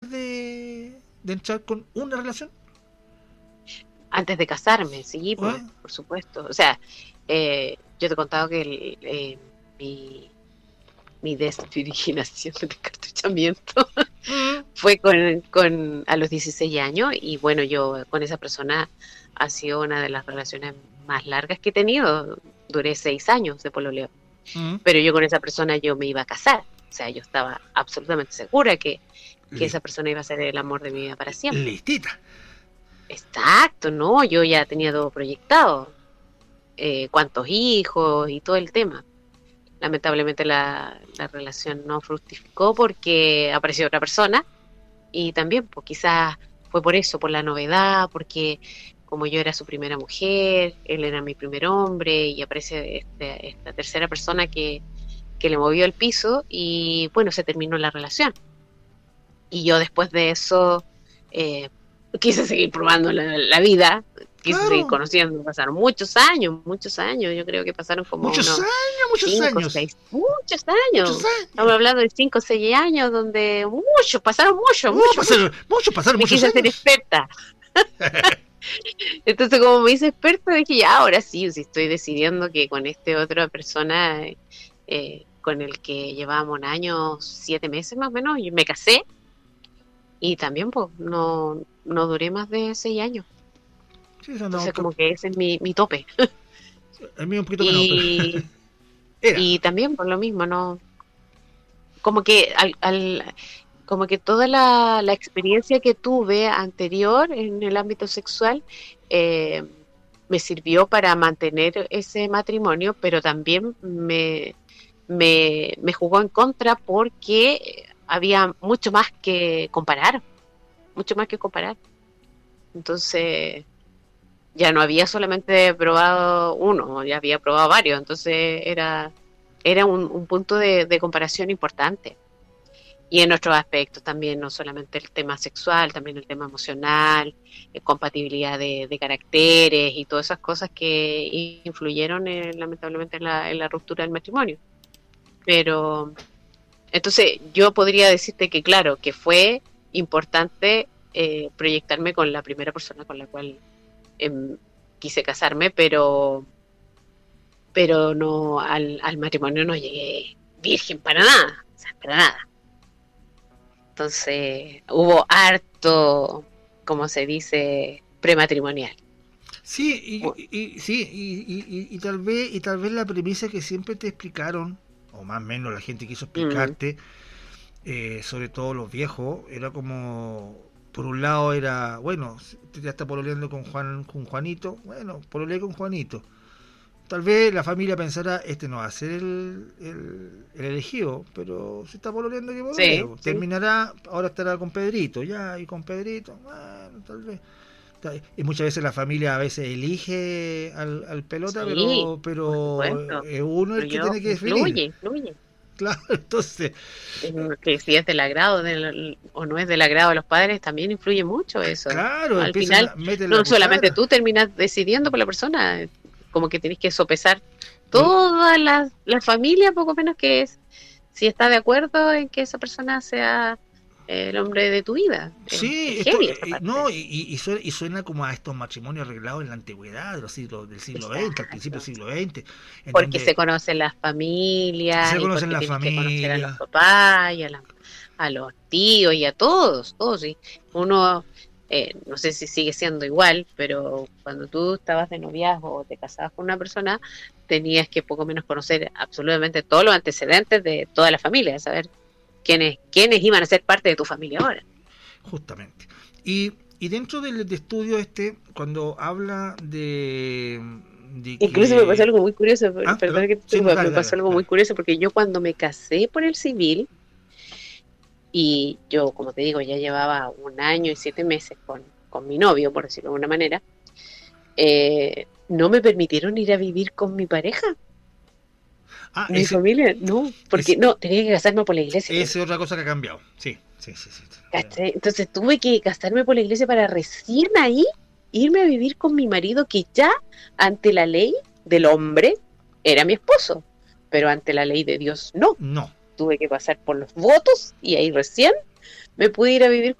de entrar con una relación? Antes de casarme, sí, por supuesto. O sea, yo te he contado que mi desvirginación de descartuchamiento fue a los 16 años, y bueno, yo con esa persona ha sido una de las relaciones más largas que he tenido. Duré 6 años de pololeo. Pero yo con esa persona yo me iba a casar. O sea, yo estaba absolutamente segura que esa persona iba a ser el amor de mi vida para siempre. Listita. Exacto, ¿no? Yo ya tenía todo proyectado. Cuántos hijos y todo el tema. Lamentablemente la relación no fructificó porque apareció otra persona, y también pues quizás fue por eso, por la novedad, porque como yo era su primera mujer, él era mi primer hombre, y aparece esta tercera persona que le movió el piso, y bueno, se terminó la relación. Y yo después de eso quise seguir probando la vida, quise seguir conociendo. Pasaron muchos años, yo creo que pasaron como muchos años. 6 años. Estamos hablando de 5 o 6 años donde pasaron mucho. Me quise hacer experta. Entonces, como me hice experta, dije, ya, ahora sí estoy decidiendo que con otra persona con el que llevábamos un año, 7 meses más o menos, y me casé, y también pues no duré más de 6 años. Sí, entonces como que ese es mi tope. El mío un poquito menos, pero y también por lo mismo, no, como que como que toda la experiencia que tuve anterior en el ámbito sexual me sirvió para mantener ese matrimonio, pero también me jugó en contra porque había mucho más que comparar. Entonces ya no había solamente probado uno, ya había probado varios, entonces era un punto de comparación importante. Y en otros aspectos también, no solamente el tema sexual, también el tema emocional, compatibilidad de caracteres y todas esas cosas que influyeron lamentablemente en la ruptura del matrimonio. Pero entonces yo podría decirte que claro, que fue importante proyectarme con la primera persona con la cual quise casarme, pero no, al matrimonio no llegué virgen para nada, o sea, para nada. Entonces hubo harto, como se dice, prematrimonial. Sí, y tal vez la premisa que siempre te explicaron, o más o menos la gente quiso explicarte, sobre todo los viejos, era como, por un lado era, bueno, ya está pololeando con Juanito, bueno, pololeé con Juanito. Tal vez la familia pensará, este no va a ser el elegido, pero si está pololeando, que pololee. Sí, terminará, ahora estará con Pedrito, ya, y con Pedrito, bueno, tal vez. Y muchas veces la familia a veces elige al pelota, sí, pero es uno el que tiene que definir. Influye. Claro, entonces... Que si es del agrado o no es del agrado de los padres, también influye mucho eso. Claro, al final, no solamente tú terminas decidiendo por la persona, como que tenés que sopesar toda la familia, poco menos, que es si está de acuerdo en que esa persona sea el hombre de tu vida. Sí, y suena como a estos matrimonios arreglados en la antigüedad del siglo XX, al principio del siglo XX. Porque se conocen las familias, se conocen las familias, que conocer a los papás y a los tíos y a todos, ¿sí? Uno, no sé si sigue siendo igual, pero cuando tú estabas de noviazgo o te casabas con una persona, tenías que poco menos conocer absolutamente todos los antecedentes de toda la familia, saber quiénes iban a ser parte de tu familia ahora. Justamente. Y dentro del estudio cuando habla de incluso me pasó algo muy curioso, perdón que te diga, me pasó algo muy curioso, porque yo cuando me casé por el civil, y yo, como te digo, ya llevaba 1 año y 7 meses con mi novio, por decirlo de alguna manera, no me permitieron ir a vivir con mi pareja. Mi familia, no, porque no, tenía que casarme por la iglesia. Esa es otra cosa que ha cambiado, sí. Entonces tuve que casarme por la iglesia para recién ahí irme a vivir con mi marido, que ya ante la ley del hombre era mi esposo, pero ante la ley de Dios no. Tuve que pasar por los votos y ahí recién me pude ir a vivir